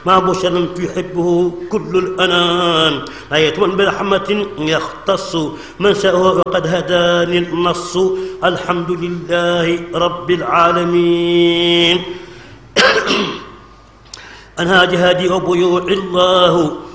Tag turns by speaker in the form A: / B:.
A: ما بشر يحبه كل الأنام آية برحمة يختص من شاء وقد هداني النص الحمد لله رب العالمين أنهى جهادي وبيوع الله